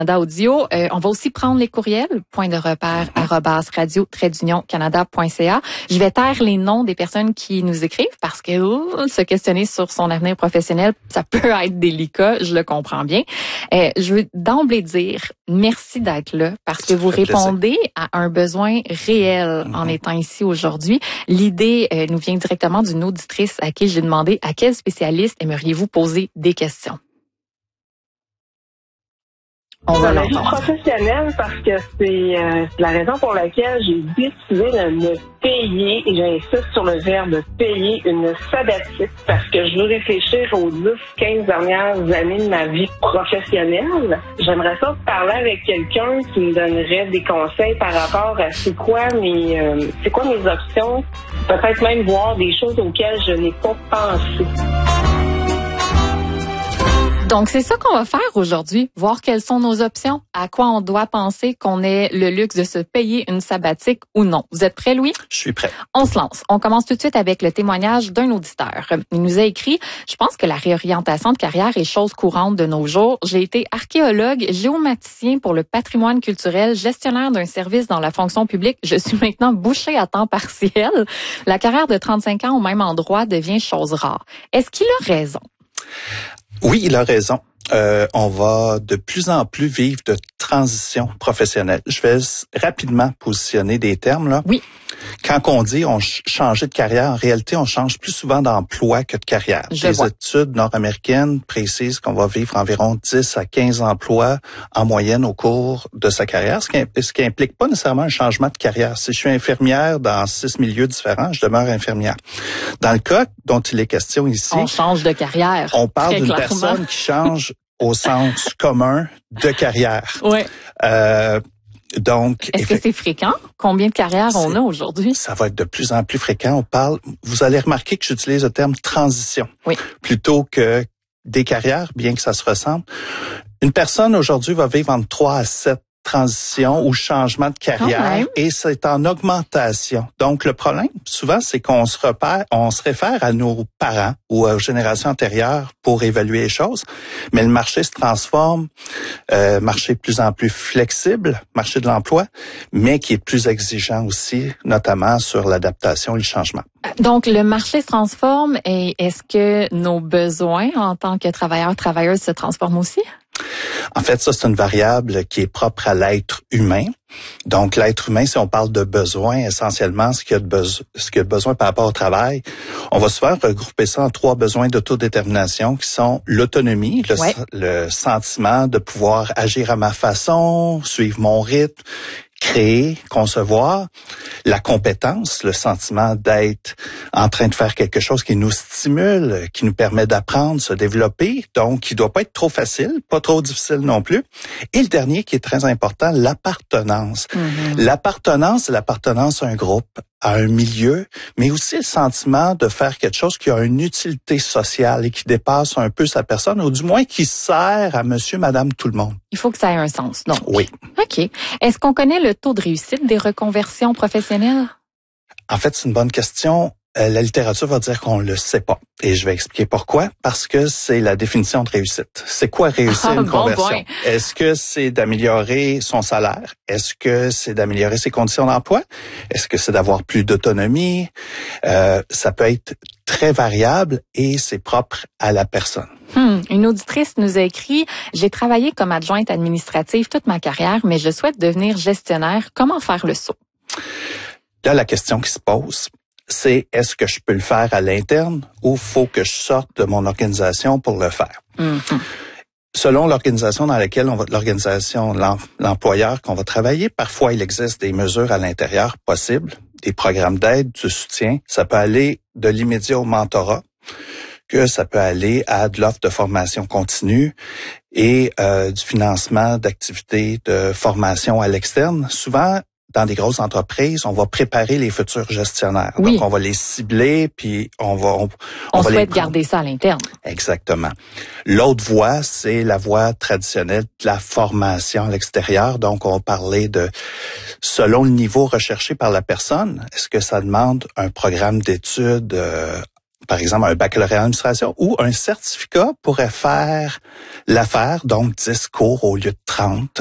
Audio. On va aussi prendre les courriels, point de repère @radio-canada.ca. Je vais taire les noms des personnes qui nous écrivent parce que se questionner sur son avenir professionnel, ça peut être délicat, je le comprends bien. Je veux d'emblée dire merci d'être là parce que vous répondez à un besoin réel en étant ici aujourd'hui. L'idée nous vient directement d'une auditrice à qui j'ai demandé à quel spécialiste aimeriez-vous poser des questions. On va la vie professionnelle parce que c'est la raison pour laquelle j'ai décidé de me payer, et j'insiste sur le verbe payer, une sabbatique parce que je veux réfléchir aux 10-15 dernières années de ma vie professionnelle. J'aimerais ça parler avec quelqu'un qui me donnerait des conseils par rapport à c'est quoi mes options, peut-être même voir des choses auxquelles je n'ai pas pensé. Donc, c'est ça qu'on va faire aujourd'hui, voir quelles sont nos options, à quoi on doit penser qu'on ait le luxe de se payer une sabbatique ou non. Vous êtes prêts, Louis? Je suis prêt. On se lance. On commence tout de suite avec le témoignage d'un auditeur. Il nous a écrit « Je pense que la réorientation de carrière est chose courante de nos jours. J'ai été archéologue, géomaticien pour le patrimoine culturel, gestionnaire d'un service dans la fonction publique. Je suis maintenant boucher à temps partiel. La carrière de 35 ans au même endroit devient chose rare. Est-ce qu'il a raison? » Oui, il a raison. On va de plus en plus vivre de transition professionnelle. Je vais rapidement positionner des termes là. Oui. Quand on dit on changeait de carrière, en réalité, on change plus souvent d'emploi que de carrière. Les études nord-américaines précisent qu'on va vivre environ 10 à 15 emplois en moyenne au cours de sa carrière, ce qui implique pas nécessairement un changement de carrière. Si je suis infirmière dans 6 milieux différents, je demeure infirmière. Dans le cas dont il est question ici, on change de carrière. On parle d'une personne qui change au sens commun de carrière. Oui. Donc, est-ce que c'est fréquent? Combien de carrières on a aujourd'hui? Ça va être de plus en plus fréquent. Vous allez remarquer que j'utilise le terme transition. Oui. Plutôt que des carrières, bien que ça se ressemble. Une personne aujourd'hui va vivre entre 3 à 7 transition ou changement de carrière et c'est en augmentation. Donc, le problème, souvent, c'est qu'on se réfère à nos parents ou aux générations antérieures pour évaluer les choses, mais le marché se transforme, marché de plus en plus flexible, marché de l'emploi, mais qui est plus exigeant aussi, notamment sur l'adaptation et le changement. Donc, le marché se transforme et est-ce que nos besoins en tant que travailleurs, travailleuses se transforment aussi? En fait, ça, c'est une variable qui est propre à l'être humain. Donc, l'être humain, si on parle de besoins, essentiellement, ce qu'il y a de besoin par rapport au travail, on va souvent regrouper ça en 3 besoins d'autodétermination qui sont l'autonomie, le sentiment de pouvoir agir à ma façon, suivre mon rythme, créer, concevoir, la compétence, le sentiment d'être en train de faire quelque chose qui nous stimule, qui nous permet d'apprendre, se développer, donc qui doit pas être trop facile, pas trop difficile non plus. Et le dernier qui est très important, l'appartenance. L'appartenance, c'est l'appartenance à un groupe, à un milieu, mais aussi le sentiment de faire quelque chose qui a une utilité sociale et qui dépasse un peu sa personne, ou du moins qui sert à monsieur, madame, tout le monde. Il faut que ça ait un sens, donc. Oui. OK. Est-ce qu'on connaît le taux de réussite des reconversions professionnelles? En fait, c'est une bonne question. La littérature va dire qu'on le sait pas. Et je vais expliquer pourquoi. Parce que c'est la définition de réussite. C'est quoi réussir une conversion? Est-ce que c'est d'améliorer son salaire? Est-ce que c'est d'améliorer ses conditions d'emploi? Est-ce que c'est d'avoir plus d'autonomie? Ça peut être très variable et c'est propre à la personne. Une auditrice nous a écrit « J'ai travaillé comme adjointe administrative toute ma carrière, mais je souhaite devenir gestionnaire. Comment faire le saut? » Là, la question qui se pose, c'est est-ce que je peux le faire à l'interne ou faut que je sorte de mon organisation pour le faire? Selon l'organisation dans laquelle l'employeur qu'on va travailler, parfois il existe des mesures à l'intérieur possibles, des programmes d'aide, du soutien. Ça peut aller de l'immédiat au mentorat, que ça peut aller à de l'offre de formation continue et du financement d'activités de formation à l'externe. Souvent, dans des grosses entreprises, on va préparer les futurs gestionnaires. Oui. Donc, on va les cibler, puis on souhaite garder ça à l'interne. Exactement. L'autre voie, c'est la voie traditionnelle de la formation à l'extérieur. Donc, on va parler de, selon le niveau recherché par la personne, est-ce que ça demande un programme d'études par exemple, un baccalauréat en administration ou un certificat pourrait faire l'affaire, donc 10 cours au lieu de 30.